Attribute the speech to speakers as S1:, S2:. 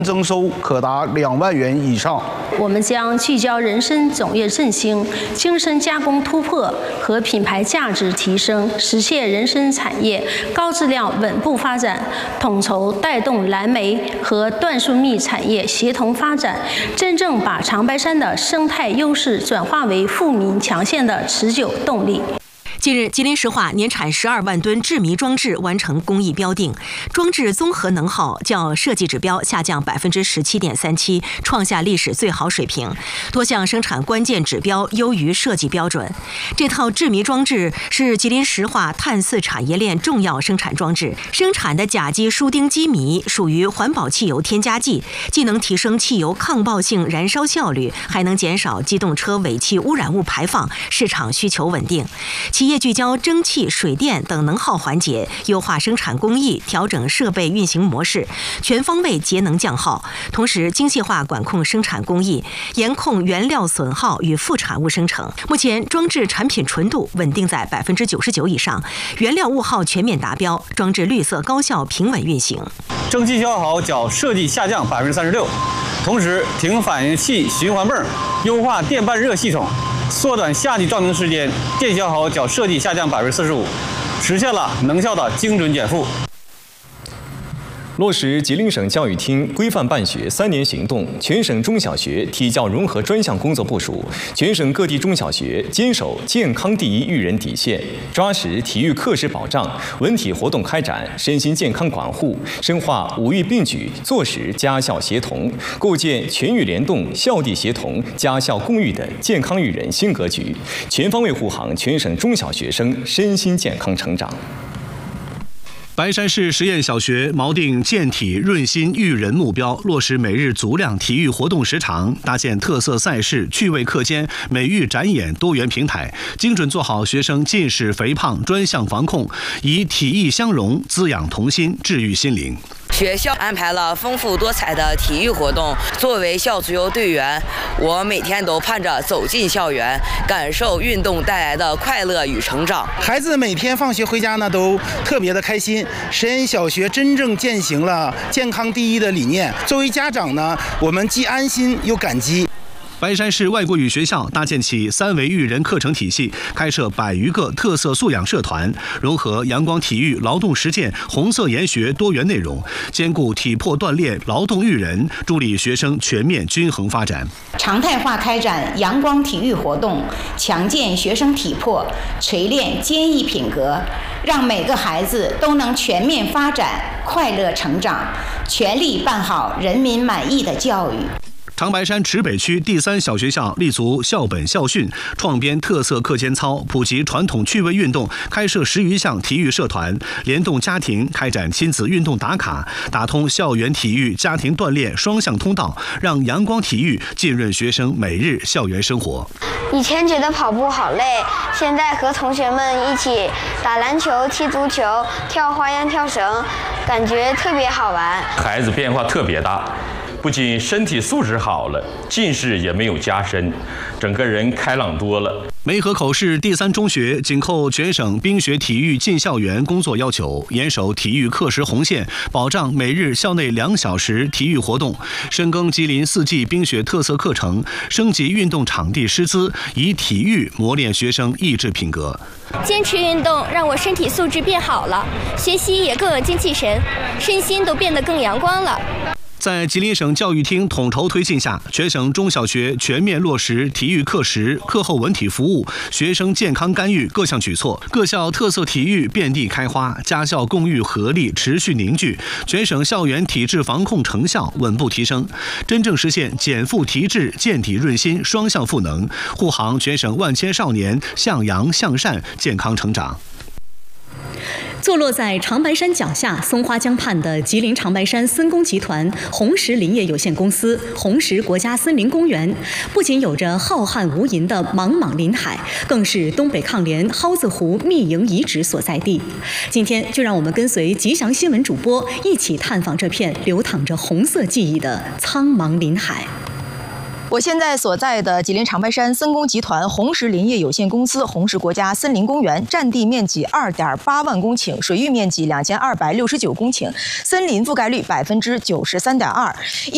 S1: 增收可达2万元以上。
S2: 我们将聚焦人参种业振兴、精深加工突破和品牌价值提升，实现人参产业高质量稳步发展，统筹带动蓝莓和椴树蜜产业协同发展，真正把长白山的生态优势转化为富民强县的持久动力。
S3: 近日，吉林石化年产12万吨制醚装置完成工艺标定，装置综合能耗较设计指标下降17.37%，创下历史最好水平，多项生产关键指标优于设计标准。这套制醚装置是吉林石化碳四产业链重要生产装置，生产的甲基疏丁基醚属于环保汽油添加剂，既能提升汽油抗爆性燃烧效率，还能减少机动车尾气污染物排放，市场需求稳定。企业聚焦蒸汽、水电等能耗环节，优化生产工艺，调整设备运行模式，全方位节能降耗。同时，精细化管控生产工艺，严控原料损耗与副产物生成。目前，装置产品纯度稳定在99%以上，原料物耗全面达标，装置绿色高效平稳运行。
S4: 蒸汽消耗较设计下降36%，同时停反应器循环泵优化电半热系统。缩短夏季照明时间，电消耗较设计下降45%，实现了能效的精准减负。
S5: 落实吉林省教育厅规范办学3年行动，全省中小学体教融合专项工作部署，全省各地中小学坚守健康第一育人底线，抓实体育课时保障、文体活动开展、身心健康管护，深化5育并举，做实家校协同，构建全域联动、校地协同、家校共育的健康育人新格局，全方位护航全省中小学生身心健康成长。
S6: 白山市实验小学锚定健体润心育人目标，落实每日足量体育活动时长，搭建特色赛事、趣味课间、美育展演多元平台，精准做好学生近视、肥胖专项防控，以体艺相融，滋养童心，治愈心灵。
S7: 学校安排了丰富多彩的体育活动。作为校足球队员，我每天都盼着走进校园，感受运动带来的快乐与成长。
S8: 孩子每天放学回家呢，都特别的开心。实验小学真正践行了健康第一的理念。作为家长呢，我们既安心又感激。
S6: 白山市外国语学校搭建起3维育人课程体系，开设100余个特色素养社团，融合阳光体育、劳动实践、红色研学多元内容，兼顾体魄锻炼、劳动育人，助力学生全面均衡发展。
S9: 常态化开展阳光体育活动，强健学生体魄，锤炼坚毅品格，让每个孩子都能全面发展、快乐成长，全力办好人民满意的教育。
S6: 长白山池北区第3小学校立足校本校训，创编特色课间操，普及传统趣味运动，开设10余项体育社团，联动家庭开展亲子运动打卡，打通校园体育、家庭锻炼双向通道，让阳光体育浸润学生每日校园生活。
S10: 以前觉得跑步好累，现在和同学们一起打篮球、踢足球、跳花样跳绳，感觉特别好玩。
S11: 孩子变化特别大。不仅身体素质好了，近视也没有加深，整个人开朗多了。
S6: 梅河口市第3中学紧扣全省冰雪体育进校园工作要求，严守体育课时红线，保障每日校内2小时体育活动，深耕吉林4季冰雪特色课程，升级运动场地师资，以体育磨练学生意志品格。
S12: 坚持运动让我身体素质变好了，学习也更有精气神，身心都变得更阳光了。
S6: 在吉林省教育厅统筹推进下，全省中小学全面落实体育课时、课后文体服务、学生健康干预各项举措，各校特色体育遍地开花，家校共育合力持续凝聚，全省校园体质防控成效稳步提升，真正实现减负提质、健体润心双向赋能，护航全省万千少年向阳向善健康成长。
S13: 坐落在长白山脚下松花江畔的吉林长白山森工集团红石林业有限公司红石国家森林公园，不仅有着浩瀚无垠的茫茫林海，更是东北抗联蒿子湖密营遗址所在地。今天就让我们跟随吉祥新闻主播一起探访这片流淌着红色记忆的苍茫林海。
S14: 我现在所在的吉林长白山森工集团红石林业有限公司红石国家森林公园，占地面积2.8万公顷，水域面积2269公顷，森林覆盖率93.2%。